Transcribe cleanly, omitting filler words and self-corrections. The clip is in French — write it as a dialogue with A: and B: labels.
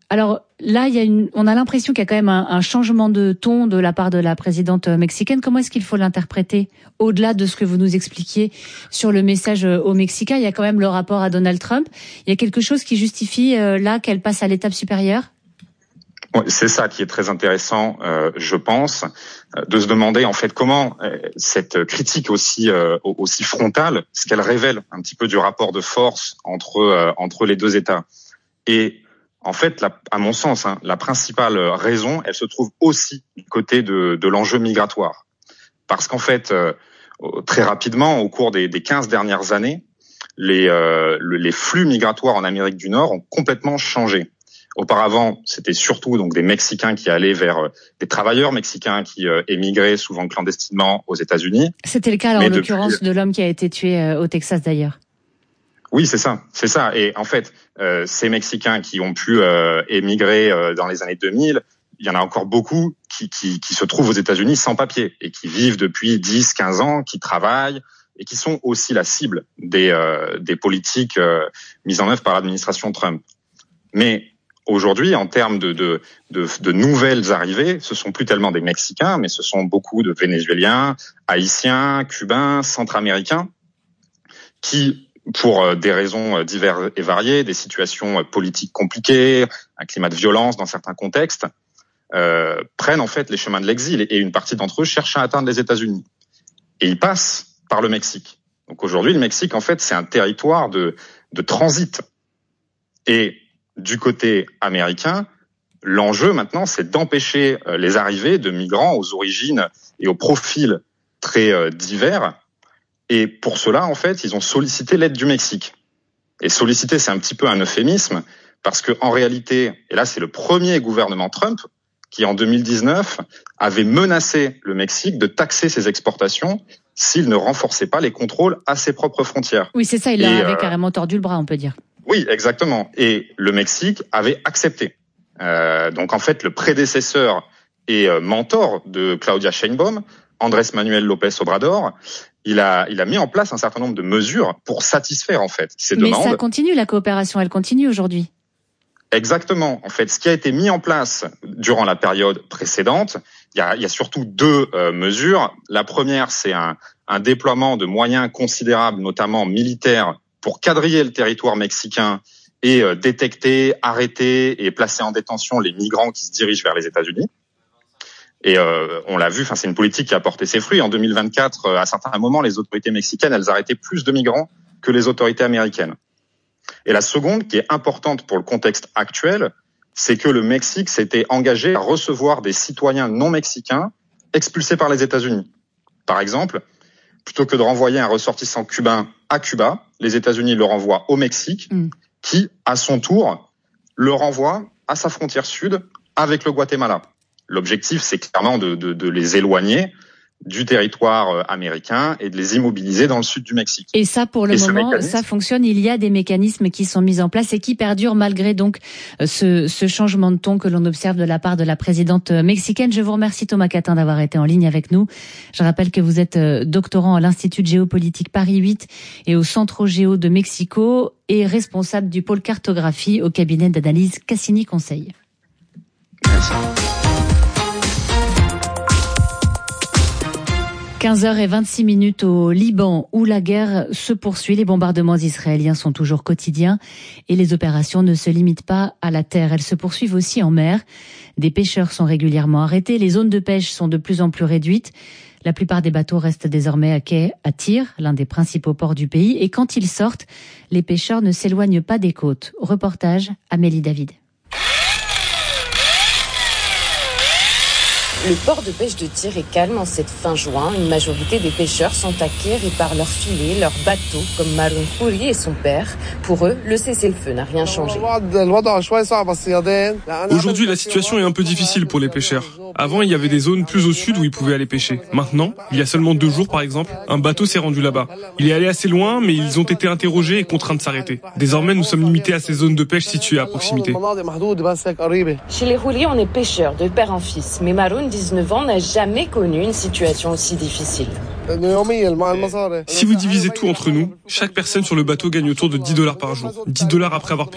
A: Alors là, on a l'impression qu'il y a quand même un changement de ton de la part de la présidente mexicaine. Comment est-ce qu'il faut l'interpréter au-delà de ce que vous nous expliquiez sur le message aux Mexicains? Il y a quand même le rapport à Donald Trump. Il y a quelque chose qui justifie là qu'elle passe à l'étape supérieure?
B: C'est ça qui est très intéressant, je pense, de se demander en fait comment cette critique aussi frontale, ce qu'elle révèle un petit peu du rapport de force entre les deux États. Et en fait, à mon sens, la principale raison, elle se trouve aussi du côté de l'enjeu migratoire. Parce qu'en fait, très rapidement, au cours des 15 dernières années, les flux migratoires en Amérique du Nord ont complètement changé. Auparavant, c'était surtout donc des Mexicains qui allaient vers des travailleurs mexicains qui émigraient souvent clandestinement aux États-Unis.
A: C'était le cas en l'occurrence de l'homme qui a été tué au Texas d'ailleurs.
B: Oui, c'est ça. Et en fait, ces Mexicains qui ont pu émigrer dans les années 2000, il y en a encore beaucoup qui se trouvent aux États-Unis sans papier et qui vivent depuis 10, 15 ans, qui travaillent et qui sont aussi la cible des politiques mises en œuvre par l'administration Trump. Mais aujourd'hui, en termes de nouvelles arrivées, ce sont plus tellement des Mexicains, mais ce sont beaucoup de Vénézuéliens, Haïtiens, Cubains, Centra-Américains, qui, pour des raisons diverses et variées, des situations politiques compliquées, un climat de violence dans certains contextes, prennent en fait les chemins de l'exil et une partie d'entre eux cherchent à atteindre les États-Unis. Et ils passent par le Mexique. Donc aujourd'hui, le Mexique, en fait, c'est un territoire de transit. Et du côté américain, l'enjeu maintenant, c'est d'empêcher les arrivées de migrants aux origines et aux profils très divers. Et pour cela, en fait, ils ont sollicité l'aide du Mexique. Et solliciter, c'est un petit peu un euphémisme, parce que en réalité, et là, c'est le premier gouvernement Trump qui, en 2019, avait menacé le Mexique de taxer ses exportations s'il ne renforçait pas les contrôles à ses propres frontières.
A: Oui, c'est ça, il avait carrément tordu le bras, on peut dire.
B: Oui, exactement. Et le Mexique avait accepté. Donc en fait, le prédécesseur et mentor de Claudia Sheinbaum, Andrés Manuel López Obrador, il a mis en place un certain nombre de mesures pour satisfaire en fait ces demandes.
A: Mais ça continue, la coopération, elle continue aujourd'hui.
B: Exactement. En fait, ce qui a été mis en place durant la période précédente, il y a surtout deux mesures. La première, c'est un déploiement de moyens considérables, notamment militaires, pour quadriller le territoire mexicain et détecter, arrêter et placer en détention les migrants qui se dirigent vers les États-Unis. Et on l'a vu, c'est une politique qui a porté ses fruits. En 2024, à certains moments, les autorités mexicaines, elles arrêtaient plus de migrants que les autorités américaines. Et la seconde, qui est importante pour le contexte actuel, c'est que le Mexique s'était engagé à recevoir des citoyens non mexicains expulsés par les États-Unis. Par exemple, plutôt que de renvoyer un ressortissant cubain à Cuba, les États-Unis le renvoient au Mexique, qui, à son tour, le renvoie à sa frontière sud avec le Guatemala. L'objectif, c'est clairement de les éloigner du territoire américain et de les immobiliser dans le sud du Mexique.
A: Et ça, pour le moment, ça fonctionne. Il y a des mécanismes qui sont mis en place et qui perdurent malgré donc ce changement de ton que l'on observe de la part de la présidente mexicaine. Je vous remercie Thomas Catin d'avoir été en ligne avec nous. Je rappelle que vous êtes doctorant à l'Institut de géopolitique Paris 8 et au Centro Géo de Mexico et responsable du pôle cartographie au cabinet d'analyse Cassini Conseil.
B: Merci.
A: 15h26 au Liban où la guerre se poursuit. Les bombardements israéliens sont toujours quotidiens et les opérations ne se limitent pas à la terre. Elles se poursuivent aussi en mer. Des pêcheurs sont régulièrement arrêtés. Les zones de pêche sont de plus en plus réduites. La plupart des bateaux restent désormais à quai à Tyr, l'un des principaux ports du pays. Et quand ils sortent, les pêcheurs ne s'éloignent pas des côtes. Reportage Amélie David.
C: Le port de pêche de Tyr est calme en cette fin juin. Une majorité des pêcheurs sont acquéris par leurs filets, leurs bateaux, comme Maroun Khouri et son père. Pour eux, le cessez-le-feu n'a rien changé.
D: Aujourd'hui, la situation est un peu difficile pour les pêcheurs. Avant, il y avait des zones plus au sud où ils pouvaient aller pêcher. Maintenant, il y a seulement 2 jours par exemple, un bateau s'est rendu là-bas. Il est allé assez loin, mais ils ont été interrogés et contraints de s'arrêter. Désormais, nous sommes limités à ces zones de pêche situées à proximité.
C: Chez les Khouri, on est pêcheurs de père en fils. Mais Maroun, 19 ans, n'a jamais connu une situation aussi difficile.
D: Si vous divisez tout entre nous, chaque personne sur le bateau gagne autour de $10 par jour. $10 après avoir payé